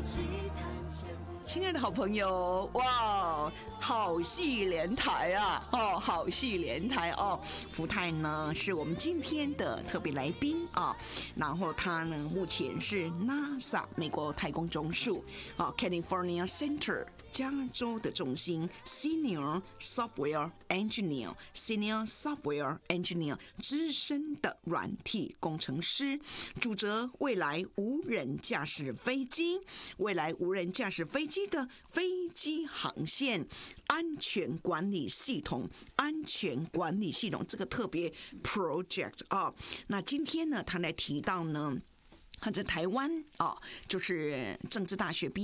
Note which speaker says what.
Speaker 1: 亲爱的好朋友，哇，好戏连台啊！哦，好戏连台哦。福泰呢是我们今天的特别来宾啊，然后他呢目前是 NASA 美国太空总署啊 California Center 加州的中心 Senior Software Engineer 资深的软体工程师，主责未来无人驾驶飞机的飞机航线安全管理系统这个特别 project 啊。那今天呢，他来提到呢，他在台湾啊，就是政治大学毕业。